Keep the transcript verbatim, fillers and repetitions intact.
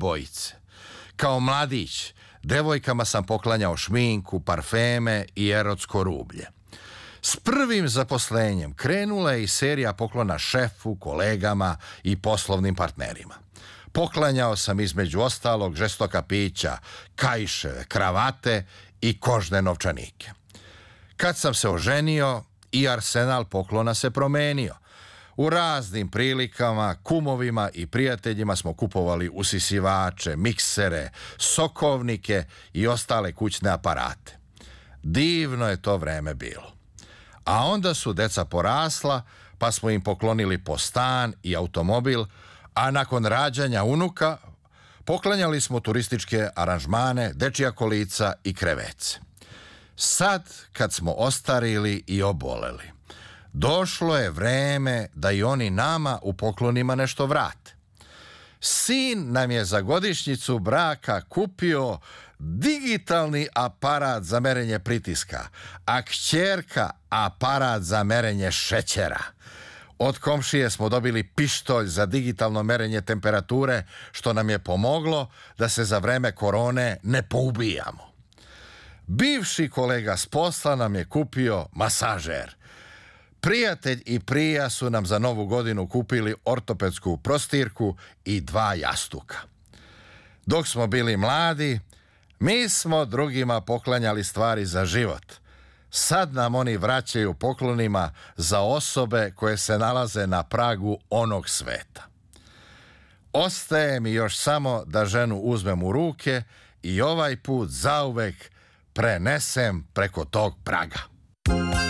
bojice. Kao mladić, devojkama sam poklanjao šminku, parfeme i erotsko rublje. S prvim zaposlenjem krenula je i serija poklona šefu, kolegama i poslovnim partnerima. Poklanjao sam između ostalog žestoka pića, kaiševe, kravate i kožne novčanike. Kad sam se oženio, i arsenal poklona se promenio. U raznim prilikama, kumovima i prijateljima smo kupovali usisivače, miksere, sokovnike i ostale kućne aparate. Divno je to vreme bilo. A onda su deca porasla, pa smo im poklonili po stan i automobil, a nakon rađanja unuka poklanjali smo turističke aranžmane, dečija kolica i krevece. Sad, kad smo ostarili i oboleli, došlo je vreme da i oni nama u poklonima nešto vrate. Sin nam je za godišnjicu braka kupio digitalni aparat za merenje pritiska, a kćerka aparat za merenje šećera. Od komšije smo dobili pištolj za digitalno merenje temperature, što nam je pomoglo da se za vreme korone ne poubijamo. Bivši kolega s posla nam je kupio masažer. Prijatelj i prija su nam za novu godinu kupili ortopedsku prostirku i dva jastuka. Dok smo bili mladi, mi smo drugima poklanjali stvari za život. Sad nam oni vraćaju poklonima za osobe koje se nalaze na pragu onog sveta. Ostaje mi još samo da ženu uzmem u ruke i ovaj put zauvek prenesem preko tog praga.